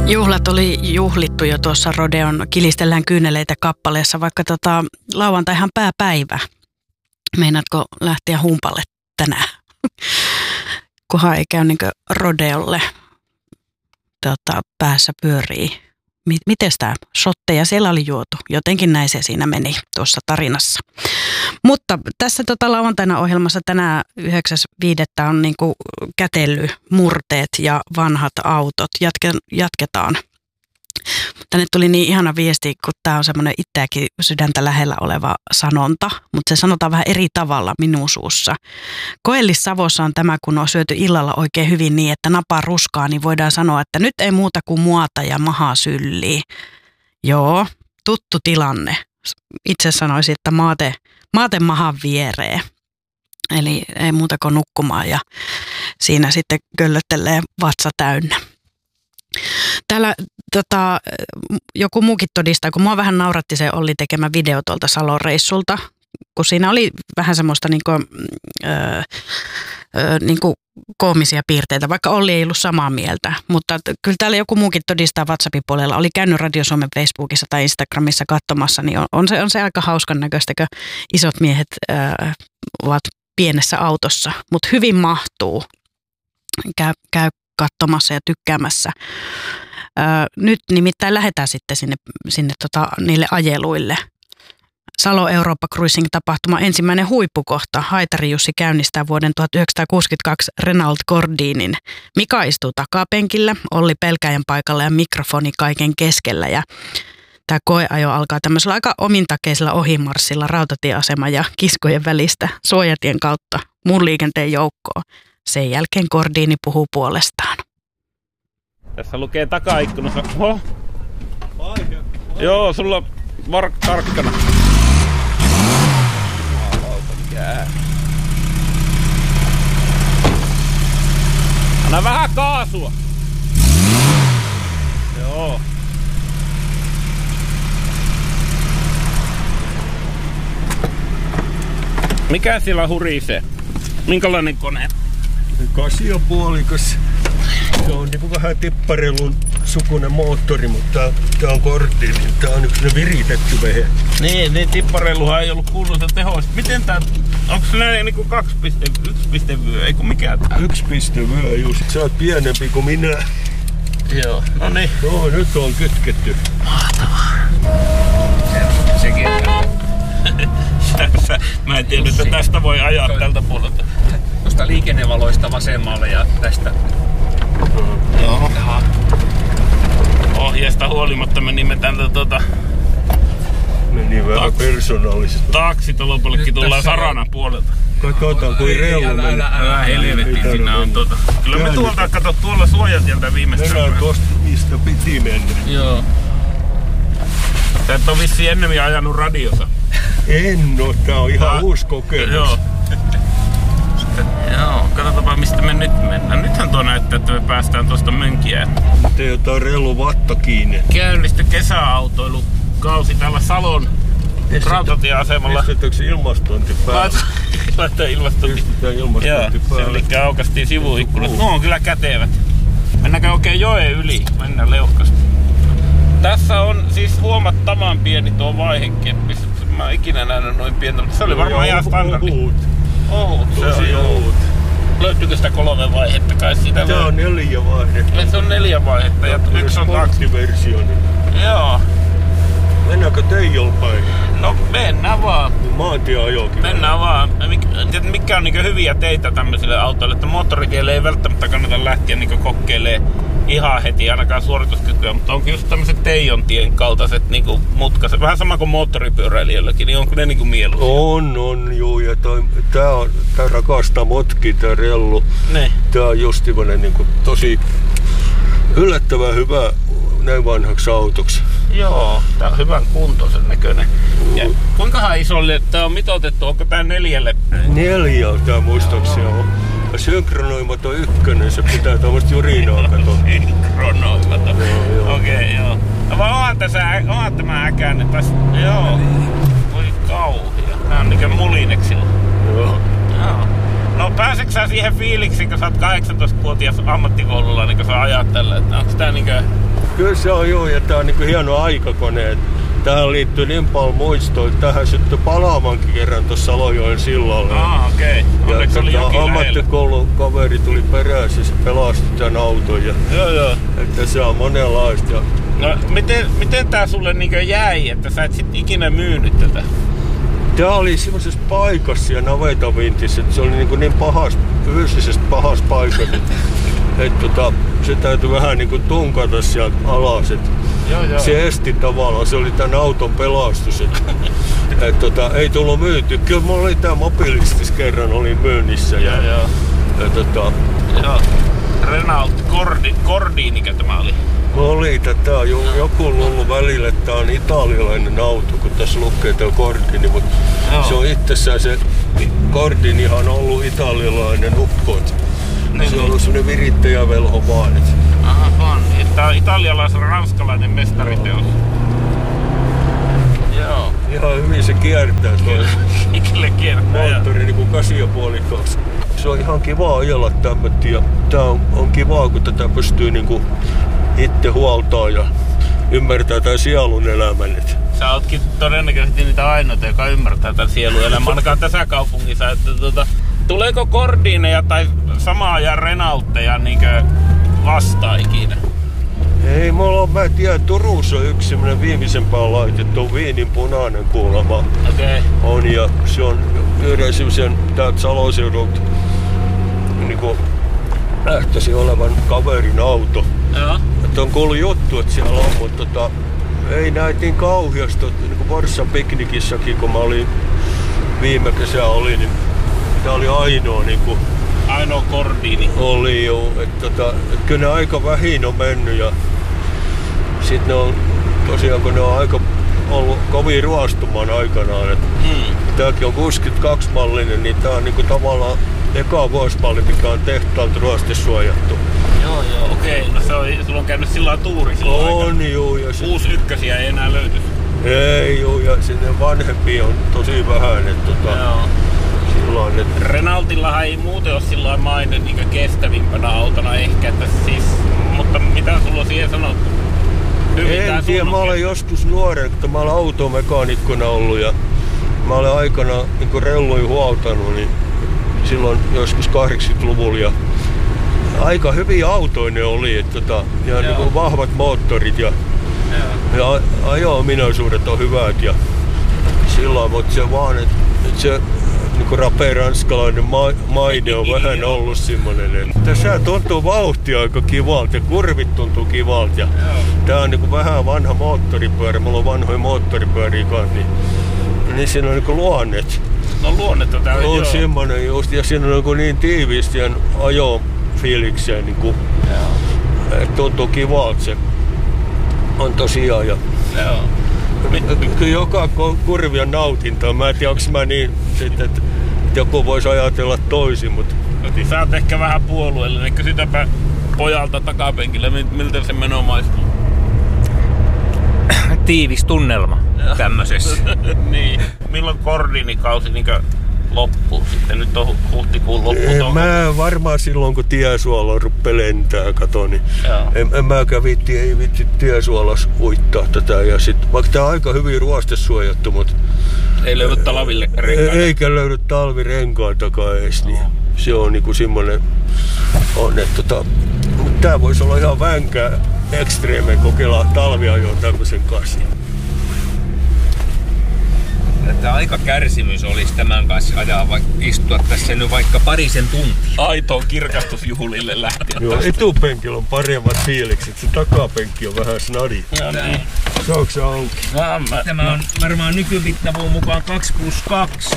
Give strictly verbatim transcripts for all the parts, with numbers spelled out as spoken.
Juhlat oli juhlittu jo tuossa Rodeon Kilistellään kyyneleitä kappaleessa, vaikka tota, lauantaihan pääpäivä. Meinaatko lähteä humpalle tänään? Kunhan ei käy niinkö Rodeolle tota, päässä pyörii. Miten tämä shotteja siellä oli juotu? Jotenkin näin se siinä meni tuossa tarinassa. Mutta tässä tota, lauantaina ohjelmassa tänään yhdeksäs viidettä on niinku kätelymurteet ja vanhat autot. Jatke, jatketaan. Tänne tuli niin ihana viesti, kun tämä on semmoinen itseäkin sydäntä lähellä oleva sanonta, mutta se sanotaan vähän eri tavalla minun suussa. Koellis-Savossa on tämä, kun on syöty illalla oikein hyvin niin, että napaa ruskaa, niin voidaan sanoa, että nyt ei muuta kuin muota ja maha syllii. Joo, tuttu tilanne. Itse sanoisin, että maate, maate mahan vieree. Eli ei muuta kuin nukkumaan ja siinä sitten köllöttelee vatsa täynnä. Täällä tota, joku muukin todistaa, kun mua vähän nauratti se Olli tekemä video tuolta Salon reissulta, kun siinä oli vähän semmoista niinku, öö, öö, niinku koomisia piirteitä, vaikka Olli ei ollut samaa mieltä. Mutta t- kyllä täällä joku muukin todistaa WhatsAppin puolella, oli käynyt Radio Suomen Facebookissa tai Instagramissa katsomassa, niin on, on, se, on se aika hauskan näköistä, kun isot miehet öö, ovat pienessä autossa, mutta hyvin mahtuu. Käy, käy katsomassa ja tykkäämässä. Öö, nyt nimittäin lähdetään sitten sinne, sinne tota, niille ajeluille. Salo Eurooppa Cruising-tapahtuma ensimmäinen huippukohta. Haitari Jussi käynnistää vuoden tuhatyhdeksänsataakuusikymmentäkaksi Renault Gordinin. Mika istuu takapenkillä, Olli pelkäjän paikalla ja mikrofoni kaiken keskellä. Ja tämä koeajo alkaa tämmöisellä aika omintakeisella ohimarssilla rautatieasema ja kiskojen välistä suojatien kautta muun liikenteen joukkoon. Sen jälkeen Gordini puhuu puolestaan. Tässä lukee takaikkunassa. Oho. Joo, sulla on var- tarkkana. Anna vähän kaasua. Joo. Mikä siellä hurisee? Minkälainen kone? Kasiopuolikas. Se on niinku vähän tipparelun sukunen moottori, mutta tää on Gordini, niin tää on yksi viritetty vehe. Niin, niin tipparelluhan ei ollut kuuluisa tehoista. Miten tää, onko se näin niinku kaksi piste yksi vyö, eikö mikään tää? Yksi piste vyö just. Sä oot pienempi kuin minä. Joo, no niin. No nyt on kytketty. Mahtavaa. Sekin mä en tiedä, että tästä voi ajaa Toi, tältä puolelta. Tuosta liikennevaloista vasemmalle ja tästä. Mm. Joo. Jaha. Ohjeesta huolimatta menimme tältä tuota... Meni vähän persoonallisesti. Taksitolopollekin tullaan Sarana puolelta. Katsotaan kuin reilu meni. Älä, älä, älä helvetin siinä on tuota. Kyllä me tuolta, kato tuolla suojatieltä viimeistä. Mennään tosta, mistä piti mennä. Joo. Sä et oo vissiin ennemmin ajanut radiossa. En oo, tää on ihan Tää, uusi kokemus. Joo. Joo, katsotaanpa mistä me nyt mennään. Nythän tuo näyttää, että me päästään tuosta Mönkiään. Te jotain reilu vatta kiinni. Käynnisty kesäautoilukausi täällä Salon rautatieasemalla. Pistetäänkö ilmastointi päälle? Laittaa ilmastointi. Pistetään ilmastointi päälle. Se eli aukastiin sivuikkunat. Nuo on kyllä kätevät. Mennäänkö oikein joen yli? Mennään leuhkasti. Tässä on siis huomattavan pieni tuo vaihekeppi. Mä oon ikinä nähnyt noin pientä, mutta se oli varmaan ihan standardi. Ohut. Ohut, se Tosi on ohut. Löytyykö sitä kolme vaihetta kai siitä? Tää on neljä vaihetta. Se on neljä vaihetta ja yksi on sporttiversio. Joo. Mennäänkö Teijolla päin? No mennään vaan. Maantieajokin. Mennään vaan. Mikä on niinku hyviä teitä tämmöisille autoille, että moottoritielle ei välttämättä kannata lähteä niinku kokeilemaan ihan heti ainakaan suorituskykyä, mutta onko just tämmöiset Teijon tien kaltaiset niinku mutkaset, vähän sama kuin moottoripyöräilijöilläkin, niin onko ne niinku mieluisia? On, on, juu, ja toi, tää, on, tää rakastaa motki, tää rellu. Ne. Tää on just niinku tosi yllättävän hyvä näin vanhaksi autoksi. Joo, tää on hyvän kuntoisen näköinen. Ja kuinkahan isolle tää on mitoitettu, onko tää neljälle? Neljä on tää muistaakseni on. Ja synkronoimaton ykkönen, se pitää tämmöstä jurinaa katsoa. Synkronoimaton. Okei, okay, joo. No vaan onhan tässä, onhan tämä äkäinen tässä. Joo. Voi kauhia. Nää on niinkö mulineksilla. Joo. Joo. No pääsetkö sä siihen fiiliksiin, kun sä oot kahdeksantoistavuotias ammattikoululainen, kun sä ajat tällä, että onko tää niinkö... Kyllä se on joo, ja tää on niinku hieno aikakone. Tähän liittyy niin paljon muistoja, tähän syttyi palaamankin kerran tuossa Salojoen sillalla. Ah, okei. Okay. Onneksi ja oli tota, jokin ammattikoulun kaveri tuli perässä ja se pelasti tämän auton. Ja, joo, joo. Että se on monenlaista. Ja... No, miten, miten tää sulle niinkö jäi, että sä et sit ikinä myynyt tätä? Tää oli semmoisessa paikassa ja navetavintissä, että se oli niin, niin pahas, fyysisesti pahas paikka, että et, tota, se täytyi vähän niin kuin tunkata sieltä alas. Et, joo, joo. Se esti tavallaan, se oli tämän auton pelastus. Et, et, tota, ei tullut myyty. Kyllä mulla oli tää mobiilistis kerran oli myynnissä. Ja, joo, joo. Ja, tota, joo. Renault Cordi, Cordinikö tämä oli? Oli tätä, joku on ollut välillä, että tää on italialainen auto, kun tässä lukee tää Cordini, mutta se on itsessään se Cordinihan on ollut italialainen ukko. Niin, se on ollut semmonen virittäjävelho vaan. Et. Aha, vaan. Tää on italialais-ranskalainen mestariteos. Joo. Ihan hyvin se kiertää toi. Mikälle kiertää? Moottori niinku kasi ja puoli kaksi. Se on ihan kivaa ajella tämmöt ja tää on, on kivaa, kun tätä pystyy niinku itse huoltaa ja ymmärtää tämän sielun elämän. Sä ootkin todennäköisesti niitä ainoita, joka ymmärtää tämän sielun elämän, ainakaan tässä kaupungissa. Että, tuota, tuleeko Cordineja tai samaa ajan Renaultteja niinkö vastaan ikinä? Ei, mulla on, mä en tiedä, Turussa on yksi semmonen viimeisempään laitettu viinin punainen kuulemma. Okay. On ja se on yhden semmosen täältä Saloseudulta niinku lähtöisin olevan kaverin auto. Joo. Että on kuullut juttu, että siellä on, mutta tota, ei näitä niin kauheasti. Niin kuin Forssan piknikissäkin, kun mä olin viime kesä oli, niin tää oli ainoa niin kuin, ainoa Cordini. Oli jo, että tota, et kyllä ne aika vähin on mennyt ja sit ne on tosiaan, kun ne on aika ollut kovin ruostumaan aikanaan. Et hmm. Tääkin on kuusikymmentäkaksi mallinen, niin tää on niinku tavallaan eka vuosimalli, mikä on tehtaalta ruostesuojattu. Joo, joo, okei. No se on, sulla on käynyt sillä tuuri silloin on, aikana. Juu, ja se... Uusi ykkösiä ei enää löyty. Ei juu, ja sinne vanhempia on tosi vähän. Et, tota, joo. Silloin, et... Renaultillahan ei muuten ole sillä maine niin kestävimpänä autona ehkä. Että siis, mutta mitä sulla on siihen sanottu? Hyvin en tiedä, mä olen joskus nuoren, kun mä olen automekanikkona ollut ja mä olen aikana niin relluja huoltanut, niin silloin joskus kahdeksankymmentäluvulla ja aika hyviä autoja ne oli, että tota, ja niin kuin vahvat moottorit ja, ja ajo-ominaisuudet on hyvät ja silloin, mutta se vaan, että et se niinku rapea ranskalainen ma- maine on vähän ollut semmonen, että tässä tuntuu vauhtia aika kivalta ja kurvit tuntuu kivalta ja tää on niinku vähän vanha moottoripyörä, mulla on vanhoja moottoripyöriä kanssa, niin, niin siinä on niinku luonnet. No luonnet on täällä, on semmonen just, ja siinä on niinku niin tiiviisti ja ajofiilikseen niinku, että tuntuu kivalta se on tosiaan ja joo. Kyllä joka kurvi on nautintoa. Mä en tiedä, onko mä niin, että joku voisi ajatella toisin, mutta... Sä oot ehkä vähän puolueellinen. Kysytäpä pojalta takapenkillä, miltä se meno maistuu. Tiivis tunnelma tämmöisessä. Niin. Milloin Cordinikausi niinkö loppuu sitten? Nyt on huhtikuun loppu. Mä varmaan silloin, kun tiesuola ruppee lentää, kato, niin en, en mäkään viitti, ei viitti tiesuolas uittaa tätä. Ja sit, vaikka tää on aika hyvin ruostesuojattu, mutta... Ei löydy talville renkaita. Eikä löydy talvirenkaitakaan edes, niin se on niinku semmonen... On, että tota... Mut tää vois olla ihan vänkää ekstreeme kokeilla talviajoa tämmösen kanssa. Että aika kärsimys olisi tämän kanssa ajaa, vaikka istua tässä nyt vaikka parisen tuntia. Aitoon kirkastusjuhlille lähteä. Joo, etupenkillä on paremmat fiilikset, se takapenkki on vähän snadi. Ja niin. Saanko se auki? Mä, Tämä mä. on varmaan nykymittavuun mukaan kaksi plus kaksi.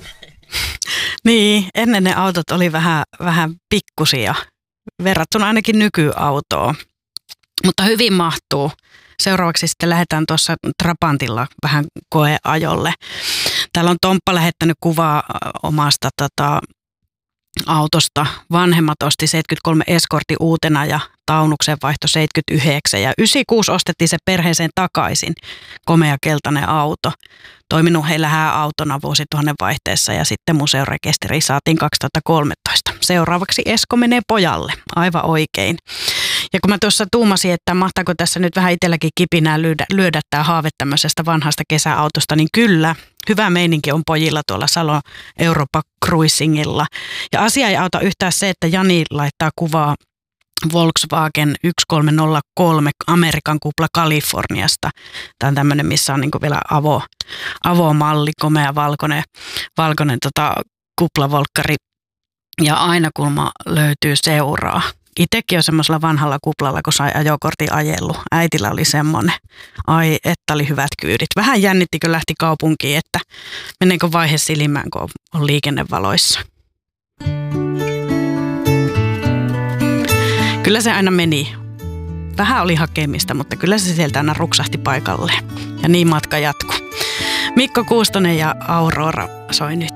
Niin, ennen ne autot oli vähän, vähän pikkusia, verrattuna ainakin nykyautoon, mutta hyvin mahtuu. Seuraavaksi sitten lähdetään tuossa Trabantilla vähän koeajolle. Täällä on Tomppa lähettänyt kuvaa omasta tota, autosta. Vanhemmat osti seitsemänkymmentäkolme Escortin uutena ja Taunukseen vaihto seitsemänkymmentäyhdeksän ja yhdeksänkymmentäkuusi ostettiin se perheeseen takaisin. Komea keltainen auto. Toiminut heillä hääautona vuosituhannen vaihteessa ja sitten museorekisteri saatiin kaksituhattakolmetoista. Seuraavaksi Esko menee pojalle. Aivan oikein. Ja kun mä tuossa tuumasin, että mahtaako tässä nyt vähän itselläkin kipinää lyödä, lyödä tämä haave tämmöisestä vanhasta kesäautosta, niin kyllä. Hyvä meininki on pojilla tuolla Salon Europa Cruisingilla. Ja asia ei auta yhtään se, että Jani laittaa kuvaa Volkswagen yksi kolme nolla kolme Amerikan kupla Kaliforniasta. Tämä on tämmöinen, missä on niinku vielä avo, avomalli, komea valkoinen, valkoinen tota, kuplavolkkari. Ja aina kulma löytyy seuraa. Itsekin on semmoisella vanhalla kuplalla, kun sai ajokortin ajellut. Äitillä oli semmoinen. Ai, että oli hyvät kyydit. Vähän jännitti, kun lähti kaupunkiin, että meneekö vaihe silmään, kun on liikennevaloissa. Kyllä se aina meni. Vähän oli hakemista, mutta kyllä se sieltä aina ruksahti paikalleen. Ja niin matka jatkuu. Mikko Kuustonen ja Aurora soi nyt.